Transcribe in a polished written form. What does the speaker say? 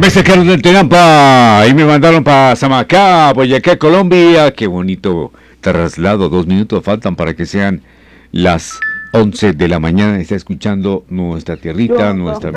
Me sacaron del Tenampa y me mandaron para Samacá, Boyacá, Colombia. Qué bonito traslado. 2 minutos faltan para que sean las 11 de la mañana. Está escuchando nuestra tierrita, nuestra